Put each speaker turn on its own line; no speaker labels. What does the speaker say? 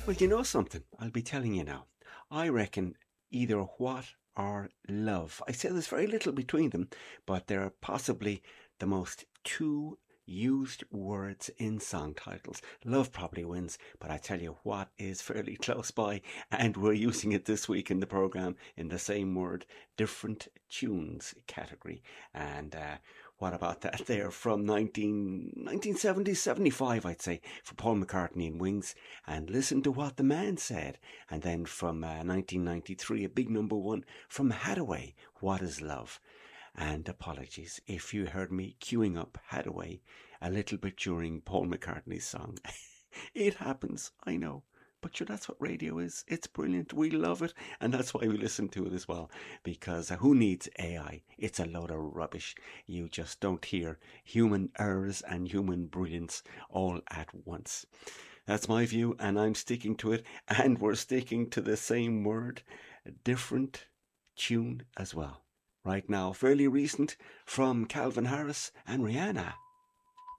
Well, you know something? I'll be telling you now. I reckon either what or love. I say there's very little between them, but they're possibly the most two used words in song titles. Love probably wins, but I tell you what is fairly close by, and we're using it this week in the program in the same word, different tunes category. And what about that there from 1970, 75, I'd say, for Paul McCartney and Wings, and Listen to What the Man Said. And then from 1993, a big number one from Haddaway, What is Love? And apologies if you heard me queuing up Haddaway a little bit during Paul McCartney's song. It happens, I know. But sure, that's what radio is. It's brilliant. We love it. And that's why we listen to it as well. Because who needs AI? It's a load of rubbish. You just don't hear human errors and human brilliance all at once. That's my view, and I'm sticking to it. And we're sticking to the same word, different tune as well. Right now, fairly recent from Calvin Harris and Rihanna.